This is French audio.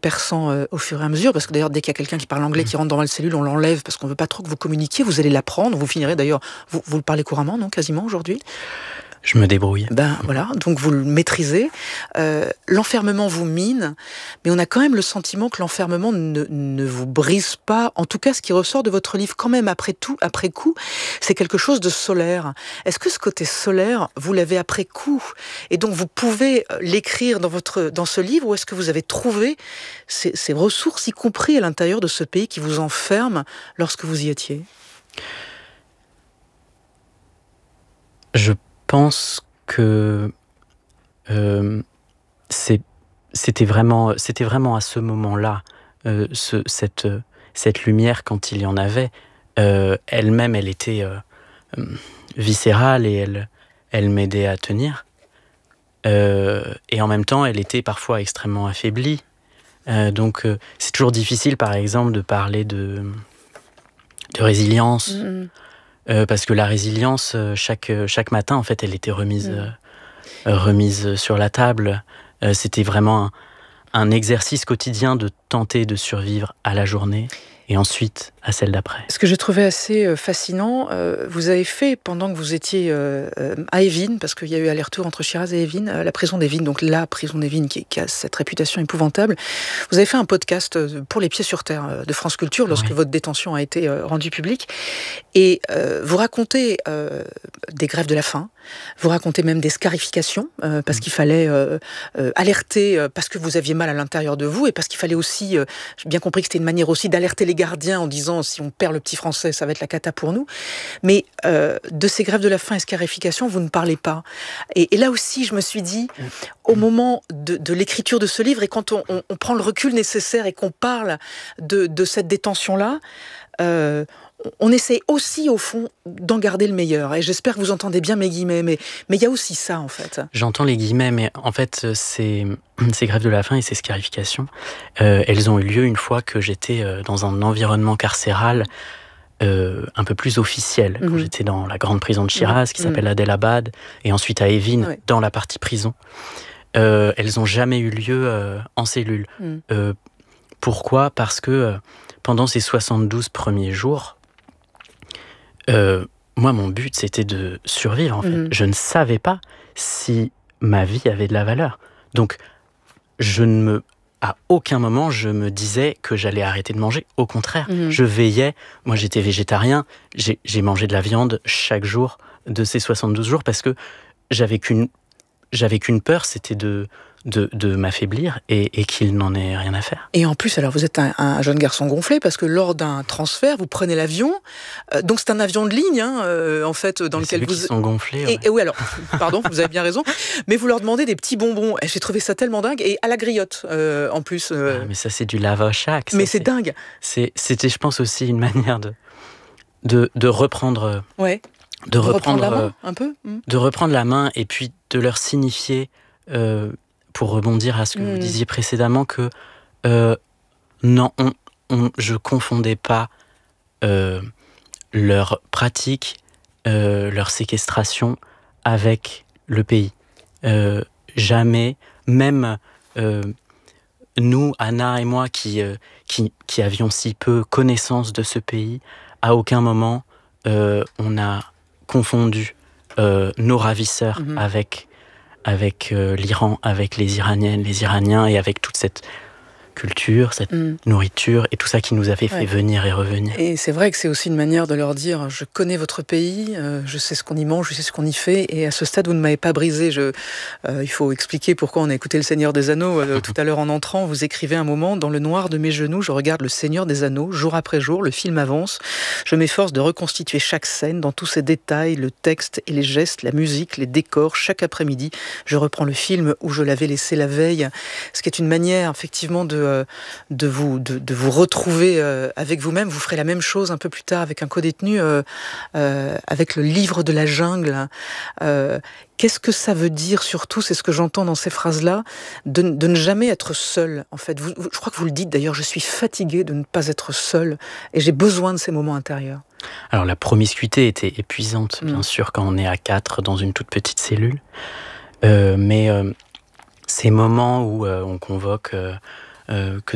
perçant au fur et à mesure, parce que d'ailleurs, dès qu'il y a quelqu'un qui parle anglais, qui rentre dans la cellule, on l'enlève parce qu'on veut pas trop que vous communiquiez. Vous allez l'apprendre. Vous finirez d'ailleurs. Vous le parlez couramment, non, quasiment aujourd'hui? Je me débrouille. Voilà, donc vous le maîtrisez. L'enfermement vous mine, mais on a quand même le sentiment que l'enfermement ne vous brise pas. En tout cas, ce qui ressort de votre livre, quand même, après coup, c'est quelque chose de solaire. Est-ce que ce côté solaire, vous l'avez après coup? Et donc, vous pouvez l'écrire dans ce livre, ou est-ce que vous avez trouvé ces ressources, y compris à l'intérieur de ce pays qui vous enferme lorsque vous y étiez? Je pense que c'était vraiment à ce moment-là, cette lumière, quand il y en avait, elle-même, elle était viscérale et elle m'aidait à tenir. Et en même temps, elle était parfois extrêmement affaiblie. Donc, c'est toujours difficile, par exemple, de parler de résilience. Parce que la résilience, chaque matin, en fait, elle était remise sur la table. C'était vraiment un exercice quotidien de tenter de survivre à la journée et ensuite à celle d'après. Ce que j'ai trouvé assez fascinant, vous avez fait, pendant que vous étiez à Evin, parce qu'il y a eu aller-retour entre Shiraz et Evin, la prison d'Evin, donc la prison d'Evin qui a cette réputation épouvantable, vous avez fait un podcast pour Les Pieds sur Terre de France Culture, lorsque votre détention a été rendue publique, et vous racontez des grèves de la faim, vous racontez même des scarifications, parce qu'il fallait alerter, parce que vous aviez mal à l'intérieur de vous, et parce qu'il fallait aussi, j'ai bien compris que c'était une manière aussi d'alerter les gardiens en disant si on perd le petit français, ça va être la cata pour nous. Mais de ces grèves de la faim et scarifications, vous ne parlez pas. Et là aussi, je me suis dit, au moment de l'écriture de ce livre, et quand on prend le recul nécessaire et qu'on parle de cette détention-là, on essaie aussi, au fond, d'en garder le meilleur. Et j'espère que vous entendez bien mes guillemets, mais il y a aussi ça, en fait. J'entends les guillemets, mais en fait, ces grèves de la faim et ces scarifications, elles ont eu lieu une fois que j'étais dans un environnement carcéral un peu plus officiel. Quand j'étais dans la grande prison de Shiraz, qui s'appelle Adelabad, et ensuite à Evin, dans la partie prison. Elles n'ont jamais eu lieu en cellule. Pourquoi ? Parce que pendant ces 72 premiers jours, moi, mon but, c'était de survivre, en fait. Je ne savais pas si ma vie avait de la valeur. Donc, à aucun moment, je me disais que j'allais arrêter de manger. Au contraire, je veillais. Moi, j'étais végétarien. J'ai mangé de la viande chaque jour de ces 72 jours parce que j'avais qu'une peur, c'était de m'affaiblir et qu'il n'en ait rien à faire. Et en plus, alors vous êtes un jeune garçon gonflé parce que lors d'un transfert, vous prenez l'avion. Donc c'est un avion de ligne, en fait, dans lequel vous... sont gonflés. Ouais. Et oui, alors, pardon, vous avez bien raison. Mais vous leur demandez des petits bonbons. Et j'ai trouvé ça tellement dingue. Et à la griotte, en plus. Mais ça, c'est du lavachac. Mais c'est dingue. C'était, je pense, aussi une manière de reprendre... De reprendre la main, un peu. De reprendre la main et puis de leur signifier... pour rebondir à ce que vous disiez précédemment, que non, je confondais pas leur pratique, leur séquestration avec le pays. Jamais, même nous, Anna et moi, qui avions si peu connaissance de ce pays, à aucun moment on a confondu nos ravisseurs avec l'Iran, avec les Iraniennes, les Iraniens et avec toute cette culture, cette nourriture et tout ça qui nous avait fait venir et revenir. Et c'est vrai que c'est aussi une manière de leur dire je connais votre pays, je sais ce qu'on y mange, je sais ce qu'on y fait, et à ce stade vous ne m'avez pas brisé. Il faut expliquer pourquoi on a écouté Le Seigneur des Anneaux tout à l'heure en entrant. Vous écrivez un moment: dans le noir de mes genoux, je regarde Le Seigneur des Anneaux, jour après jour, le film avance, je m'efforce de reconstituer chaque scène dans tous ses détails, le texte et les gestes, la musique, les décors. Chaque après-midi, je reprends le film où je l'avais laissé la veille, ce qui est une manière effectivement de vous retrouver avec vous-même. Vous ferez la même chose un peu plus tard avec un codétenu, avec le livre de la jungle. Qu'est-ce que ça veut dire surtout, c'est ce que j'entends dans ces phrases-là, de ne jamais être seul, en fait. Je crois que vous le dites d'ailleurs, je suis fatiguée de ne pas être seul et j'ai besoin de ces moments intérieurs. Alors la promiscuité était épuisante, bien sûr, quand on est à 4 dans une toute petite cellule. Mais ces moments où on convoque... que